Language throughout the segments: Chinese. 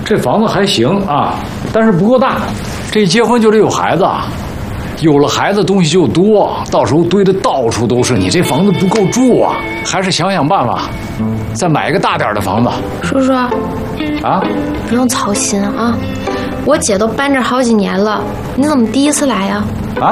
这房子还行啊，但是不够大。这一结婚就得有孩子，有了孩子东西就多，到时候堆得到处都是，你这房子不够住啊。还是想想办法，再买一个大点的房子。 叔叔， 啊， 不用操心啊，我姐都搬这好几年了，你怎么第一次来呀？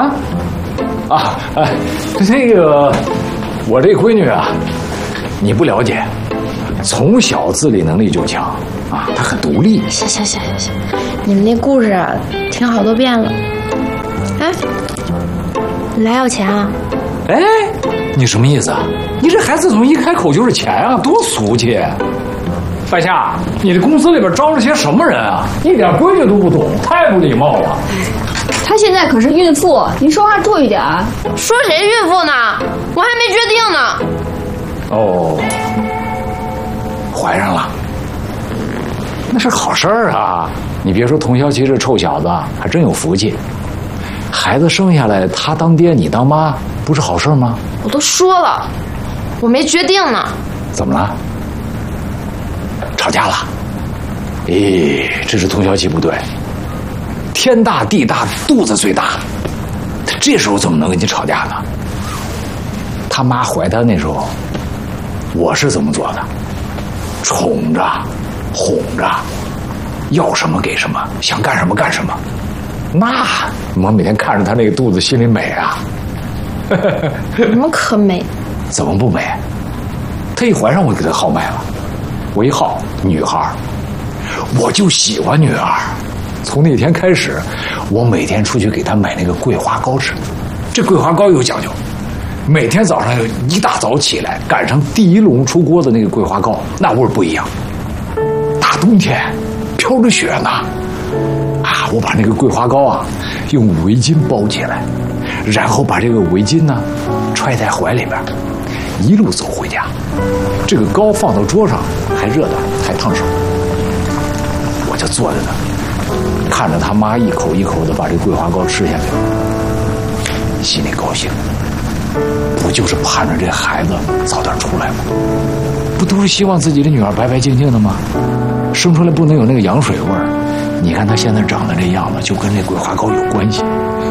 哎，那个我这闺女啊，你不了解，从小自理能力就强啊，她很独立。 行，你们那故事听好多遍了。哎，你来要钱啊？ 哎，你什么意思啊？你这孩子怎么一开口就是钱啊，多俗气！白夏，你这公司里边招了些什么人啊？一点规矩都不懂，太不礼貌了。 她现在可是孕妇，你说话注意点啊！ 说谁孕妇呢？我还没决定呢。 哦，怀上了，那是好事儿啊！你别说，童小琪这臭小子还真有福气。孩子生下来，他当爹，你当妈，不是好事吗？ 我都说了，我没决定呢。 怎么了？吵架了？咦，这是童小琪不对。天大地大，肚子最大，他这时候怎么能跟你吵架呢？他妈怀他那时候，我是怎么做的？宠着，哄着，要什么给什么，想干什么干什么。那我每天看着他那个肚子，心里美啊。 什么可美？ 怎么不美？他一怀上我就给他号脉了，我一号女孩，我就喜欢女儿。从那天开始，我每天出去给他买那个桂花糕吃。这桂花糕有讲究，每天早上一大早起来，赶上第一笼出锅的那个桂花糕，那味儿不一样。大冬天飘着雪呢，啊，我把那个桂花糕啊用围巾包起来，然后把这个围巾呢揣在怀里边，一路走回家。这个糕放到桌上还热的，还烫手。我就坐在那儿，看着他妈一口一口的把这桂花糕吃下去，心里高兴。不就是盼着这孩子早点出来吗？不都是希望自己的女儿白白净净的吗？生出来不能有那个羊水味儿。你看她现在长得这样子，就跟这桂花糕有关系。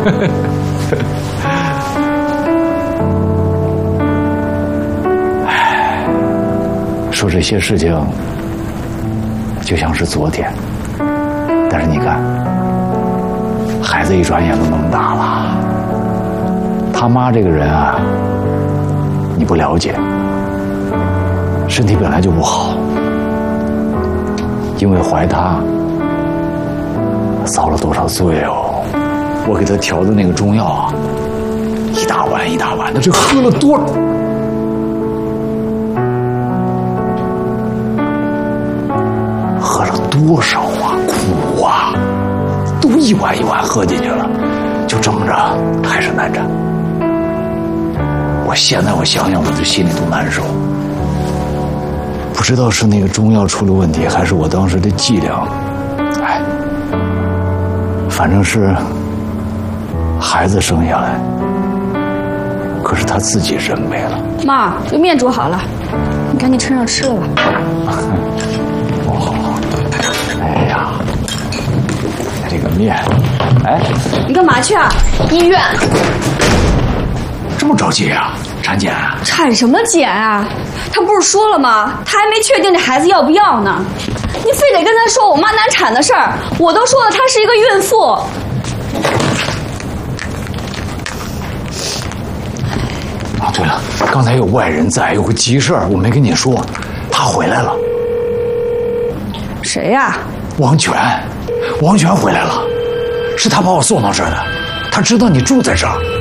唉，说这些事情就像是昨天，但是你看，孩子一转眼都那么大了。他妈这个人啊，你不了解，身体本来就不好，因为怀他遭了多少罪哦！我给他调的那个中药啊，一大碗一大碗的，这喝了多，喝了多少啊？苦啊，都一碗一碗喝进去了，就这么着还是难产。现在我想想，我这心里都难受。不知道是那个中药出了问题，还是我当时的剂量。哎，反正是孩子生下来，可是他自己人没了。 妈，这面煮好了，你赶紧趁热吃了吧。 哦，哎呀，这个面，哎， 你干嘛去啊？ 医院。 这么着急啊？产检啊？ 产什么检啊？他不是说了吗？他还没确定这孩子要不要呢。你非得跟他说我妈难产的事儿，我都说了她是一个孕妇。 哦，对了，刚才有外人在，有个急事儿，我没跟你说，他回来了。 谁呀？ 王权回来了，是他把我送到这儿的，他知道你住在这儿。